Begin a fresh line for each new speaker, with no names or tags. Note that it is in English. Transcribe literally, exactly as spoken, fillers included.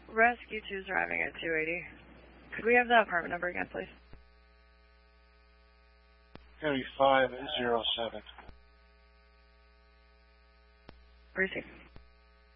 Rescue two is arriving at two eighty. Could we have the apartment number again, please?
County five zero seven.
Receive.